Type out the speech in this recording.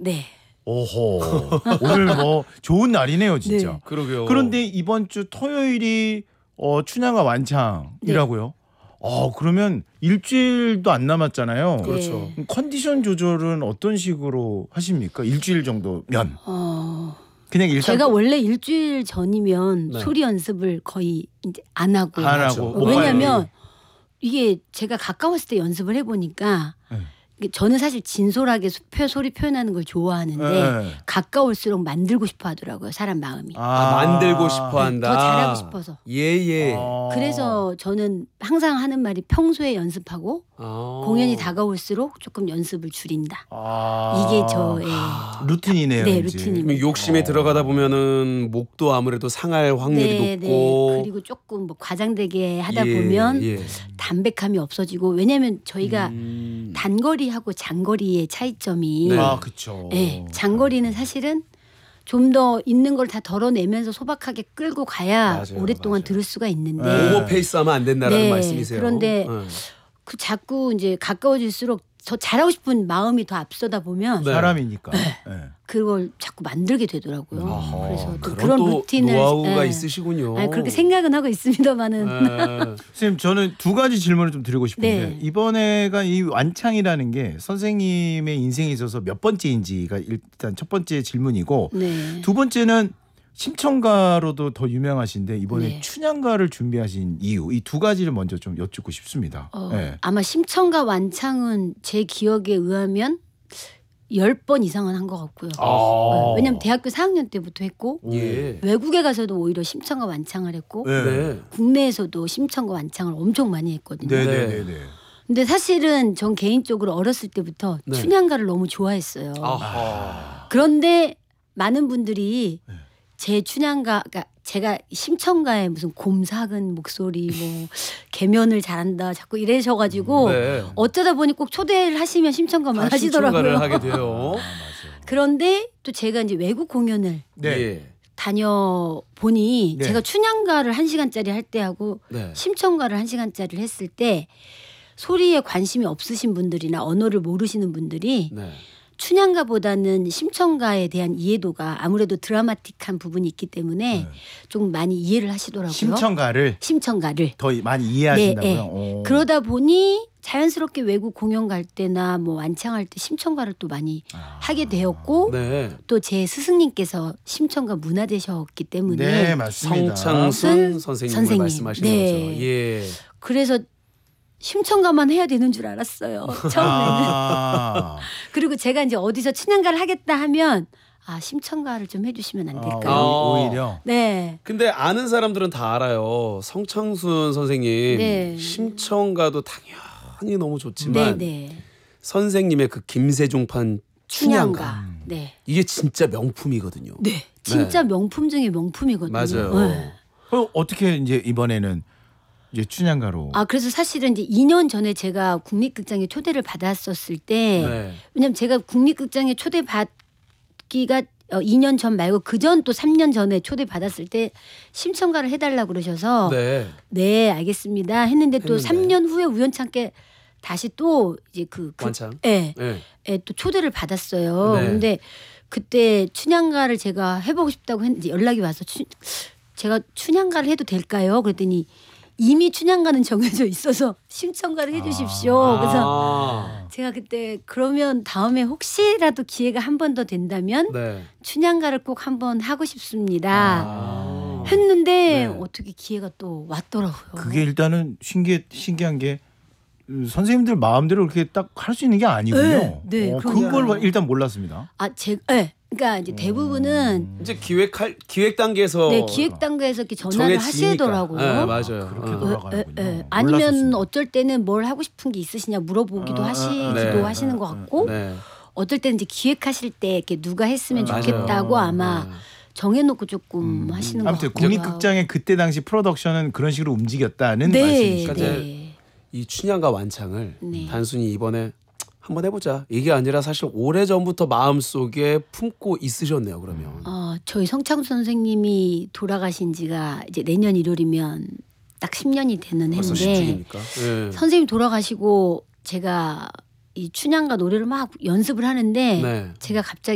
네. 오호. 오늘 뭐 좋은 날이네요, 진짜. 네. 그러게요. 그런데 이번 주 토요일이 춘향가 완창이라고요? 그러면 일주일도 안 남았잖아요. 그렇죠. 네. 그럼 컨디션 조절은 어떤 식으로 하십니까? 일주일 정도면 그냥 일단 제가 원래 일주일 전이면 네. 소리 연습을 거의 이제 안 하고. 안 하고 못 왜냐면 이게 제가 가까웠을 때 연습을 해보니까 네. 이게 저는 사실 진솔하게 소리 표현하는 걸 좋아하는데 네. 가까울수록 만들고 싶어 하더라고요. 사람 마음이. 만들고 싶어 한다. 더 잘하고 싶어서. 예. 그래서 저는 항상 하는 말이 평소에 연습하고 공연이 다가올수록 조금 연습을 줄인다. 이게 저의 루틴이네요. 네, 이제. 루틴입니다. 욕심에 들어가다 보면은 목도 아무래도 상할 확률이 높고 그리고 조금 뭐 과장되게 하다 보면 담백함이 없어지고 왜냐하면 저희가 단거리하고 장거리의 차이점이 그렇죠. 네, 장거리는 사실은 좀 더 있는 걸 다 덜어내면서 소박하게 끌고 가야 맞아요, 오랫동안 맞아요. 들을 수가 있는데 오버페이스하면 안 된다라는 네, 말씀이세요. 그런데 그 자꾸 이제 가까워질수록 더 잘하고 싶은 마음이 더 앞서다 보면 네. 사람이니까. 네. 그걸 자꾸 만들게 되더라고요. 그래서 또 그런 또 루틴을 노하우가 네. 있으시군요. 아니, 그렇게 생각은 하고 있습니다만은 선생님 저는 두 가지 질문을 좀 드리고 싶은데 네. 이번에가 이 완창이라는 게 선생님의 인생에 있어서 몇 번째인지가 일단 첫 번째 질문이고 네. 두 번째는 심청가로도 더 유명하신데 이번에 네. 춘향가를 준비하신 이유 이 두 가지를 먼저 좀 여쭙고 싶습니다. 네. 아마 심청과 완창은 제 기억에 의하면 10번 이상은 한 것 같고요. 왜냐면 대학교 4학년 때부터 했고 예. 외국에 가서도 오히려 심청과 완창을 했고 네. 국내에서도 심청과 완창을 엄청 많이 했거든요. 네네네. 근데 사실은 전 개인적으로 어렸을 때부터 네. 춘향가를 너무 좋아했어요. 아하. 그런데 많은 분들이 제 춘향가, 그러니까 제가 심청가에 무슨 곰삭은 목소리, 뭐 개면을 잘한다, 자꾸 이러셔가지고 네. 어쩌다 보니 꼭 초대를 하시면 심청가만 하시더라고요. 심청가를 하게 돼요. 그런데 또 제가 이제 외국 공연을 네. 예. 다녀 보니 네. 제가 춘향가를 1시간짜리 할 때하고 네. 심청가를 1시간짜리를 했을 때 소리에 관심이 없으신 분들이나 언어를 모르시는 분들이 네. 춘향가보다는 심청가에 대한 이해도가 아무래도 드라마틱한 부분이 있기 때문에 좀 많이 이해를 하시더라고요. 심청가를 심청가를. 더 많이 이해하신다고요? 네, 오. 그러다 보니 자연스럽게 외국 공연 갈 때나 뭐 완창할 때 심청가를 또 많이 하게 되었고 네. 또 제 스승님께서 심청가 문화되셨기 때문에 네 맞습니다. 성창순 선생님을 말씀하시는 네. 거죠. 예. 그래서 심청가만 해야 되는 줄 알았어요. 처음에는. 그리고 제가 이제 어디서 춘향가를 하겠다 하면 심청가를 좀 해주시면 안 될까요? 오히려. 네. 근데 아는 사람들은 다 알아요. 성창순 선생님 네. 심청가도 당연히 너무 좋지만 네. 선생님의 그 김세종판 춘향가 춘향가. 네. 이게 진짜 명품이거든요. 네. 진짜 명품 중에 명품이거든요. 맞아요. 네. 어떻게 이제 이번에는 이제 춘향가로. 그래서 사실은 이제 2년 전에 제가 국립극장에 초대를 받았었을 때 네. 왜냐면 제가 국립극장에 초대받기가 2년 전 말고 그 전 또 3년 전에 초대받았을 때 심청가를 해달라고 그러셔서 네 알겠습니다 했는데 또 3년 후에 우연찮게 다시 또 이제 완창? 또 초대를 받았어요. 네. 근데 그때 춘향가를 제가 해보고 싶다고 했는데 연락이 와서 제가 춘향가를 해도 될까요? 그랬더니 이미 춘향가는 정해져 있어서 심청가를 해주십시오. 그래서 제가 그때 그러면 다음에 혹시라도 기회가 한 번 더 된다면 춘향가를 꼭 한번 하고 싶습니다. 했는데 어떻게 기회가 또 왔더라고요. 그게 일단은 신기한 게 선생님들 마음대로 그렇게 딱 할 수 있는 게 아니군요. 네, 그걸 일단 몰랐습니다. 그러니까 이제 대부분은 이제 기획 단계에서 기획 단계에서 이렇게 전화를 하시더라고요. 네, 맞아요. 그렇게 돌아가는군요. 아니면 몰랐었습니다. 어쩔 때는 뭘 하고 싶은 게 있으시냐 물어보기도 하시는 것 같고 어떨 때는 이제 기획하실 때 이렇게 누가 했으면 좋겠다고 아마 정해놓고 조금 하시는 것 같아요. 아무튼 국립극장의 그때 당시 프로덕션은 그런 식으로 움직였다는 말씀이시죠. 이 춘향가 완창을 단순히 이번에 한번 해보자 이게 아니라 사실 오래전부터 마음속에 품고 있으셨네요. 그러면 저희 성창 선생님이 돌아가신 지가 이제 내년 1월이면 딱 10년이 되는 해인데 선생님 돌아가시고 제가 이 춘향가 노래를 막 연습을 하는데 제가 갑자기